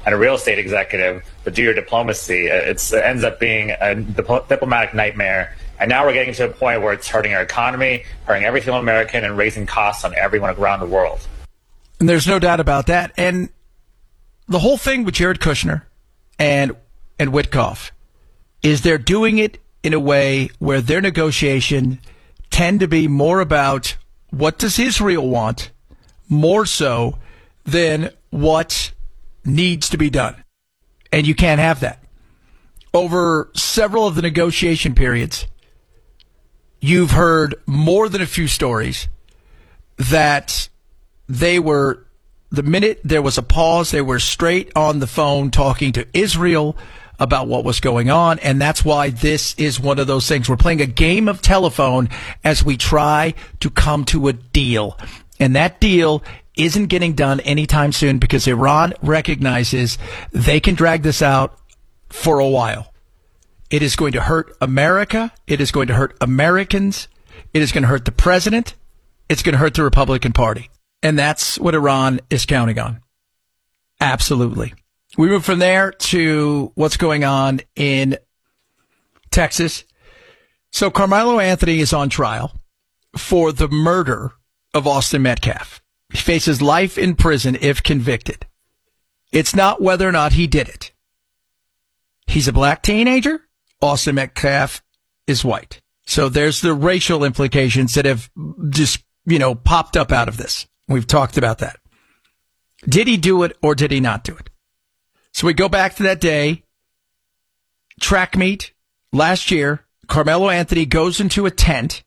and a real estate executive to do your diplomacy. It ends up being a diplomatic nightmare. And now we're getting to a point where it's hurting our economy, hurting every single American, and raising costs on everyone around the world. And there's no doubt about that. And the whole thing with Jared Kushner and Witkoff is they're doing it in a way where their negotiation tend to be more about what does Israel want, more so than what needs to be done. And you can't have that. Over several of the negotiation periods, you've heard more than a few stories that they were, the minute there was a pause, they were straight on the phone talking to Israel about what was going on, and that's why this is one of those things. We're playing a game of telephone as we try to come to a deal. And that deal isn't getting done anytime soon because Iran recognizes they can drag this out for a while. It is going to hurt America. It is going to hurt Americans. It is going to hurt the president. It's going to hurt the Republican Party. And that's what Iran is counting on. Absolutely. We move from there to what's going on in Texas. So Carmelo Anthony is on trial for the murder of Austin Metcalf. He faces life in prison if convicted. It's not whether or not he did it. He's a black teenager. Austin Metcalf is white. So there's the racial implications that have just, popped up out of this. We've talked about that. Did he do it or did he not do it? So we go back to that day, track meet last year. Carmelo Anthony goes into a tent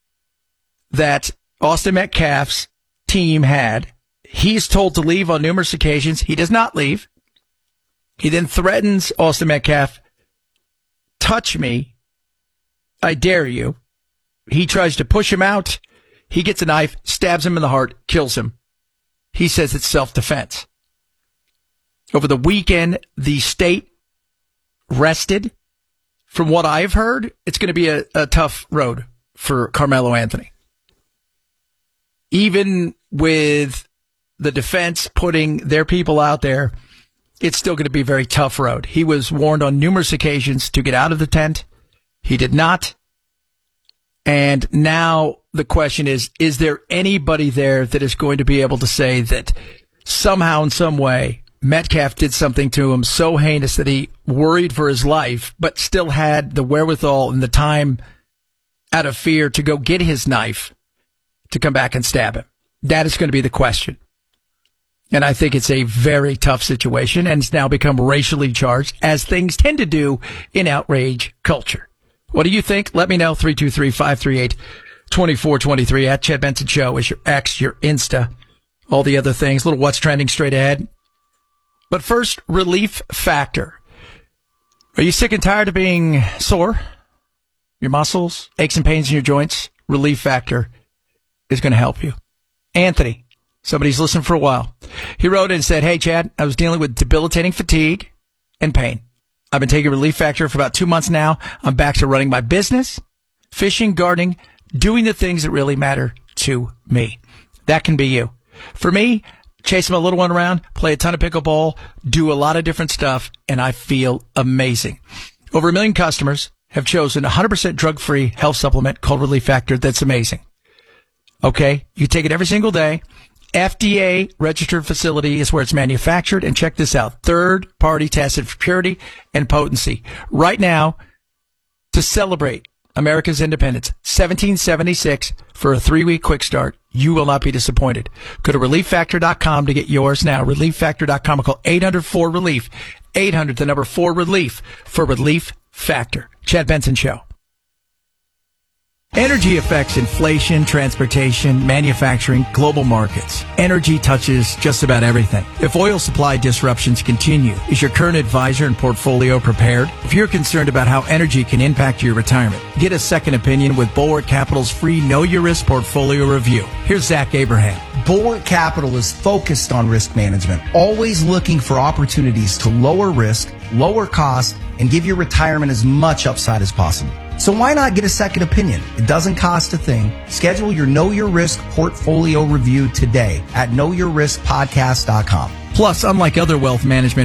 that Austin Metcalf's team had. He's told to leave on numerous occasions. He does not leave. He then threatens Austin Metcalf, touch me, I dare you. He tries to push him out. He gets a knife, stabs him in the heart, kills him. He says it's self-defense. Over the weekend, the state rested. From what I've heard, it's going to be a tough road for Carmelo Anthony. Even with the defense putting their people out there, it's still going to be a very tough road. He was warned on numerous occasions to get out of the tent. He did not. And now the question is there anybody there that is going to be able to say that somehow in some way Metcalf did something to him so heinous that he worried for his life, but still had the wherewithal and the time out of fear to go get his knife to come back and stab him? That is going to be the question. And I think it's a very tough situation, and it's now become racially charged, as things tend to do in outrage culture. What do you think? Let me know. 323-538-2423 at Chad Benson Show is your X, your Insta, all the other things. Little what's trending straight ahead. But first, Relief Factor. Are you sick and tired of being sore? Your muscles, aches and pains in your joints? Relief Factor is going to help you. Anthony, somebody's listened for a while. He wrote in and said, hey, Chad, I was dealing with debilitating fatigue and pain. I've been taking Relief Factor for about 2 months now. I'm back to running my business, fishing, gardening, doing the things that really matter to me. That can be you. For me, chase my little one around, play a ton of pickleball, do a lot of different stuff, and I feel amazing. Over 1 million customers have chosen a 100% drug-free health supplement called Relief Factor. That's amazing. Okay? You take it every single day. FDA registered facility is where it's manufactured. And check this out. Third party tested for purity and potency. Right now, to celebrate America's independence, 1776 for a 3-week quick start. You will not be disappointed. Go to ReliefFactor.com to get yours now. ReliefFactor.com or call 800-4-RELIEF. 800, the number 4-RELIEF for Relief Factor. Chad Benson Show. Energy affects inflation, transportation, manufacturing, global markets. Energy touches just about everything. If oil supply disruptions continue, is your current advisor and portfolio prepared? If you're concerned about how energy can impact your retirement, get a second opinion with Bulwark Capital's free Know Your Risk portfolio review. Here's Zach Abraham. Bulwark Capital is focused on risk management, always looking for opportunities to lower risk, lower cost, and give your retirement as much upside as possible. So why not get a second opinion? It doesn't cost a thing. Schedule your Know Your Risk portfolio review today at knowyourriskpodcast.com. Plus, unlike other wealth management